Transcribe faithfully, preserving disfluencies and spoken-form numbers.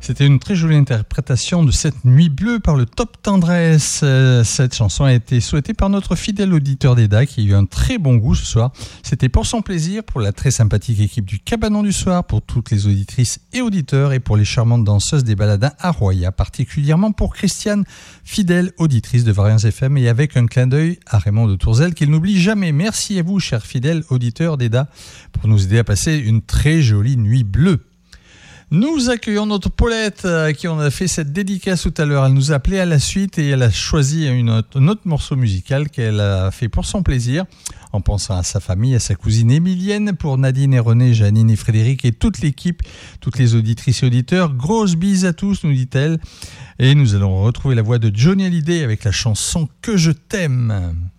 C'était une très jolie interprétation de Cette nuit bleue par le Top Tendresse. Cette chanson a été souhaitée par notre fidèle auditeur d'Eda qui a eu un très bon goût ce soir. C'était pour son plaisir, pour la très sympathique équipe du Cabanon du Soir, pour toutes les auditrices et auditeurs et pour les charmantes danseuses des baladins à Roya, particulièrement pour Christiane, fidèle auditrice de Variance F M et avec un clin d'œil à Raymond de Tourzel qu'il n'oublie jamais. Merci à vous, chers fidèles auditeurs d'Eda, pour nous aider à passer une très jolie nuit bleue. Nous accueillons notre Paulette à qui on a fait cette dédicace tout à l'heure. Elle nous a appelé à la suite et elle a choisi une autre, un autre morceau musical qu'elle a fait pour son plaisir, en pensant à sa famille, à sa cousine Émilienne, pour Nadine et René, Janine et Frédéric et toute l'équipe, toutes les auditrices et auditeurs. Grosse bise à tous, nous dit-elle. Et nous allons retrouver la voix de Johnny Hallyday avec la chanson Que je t'aime.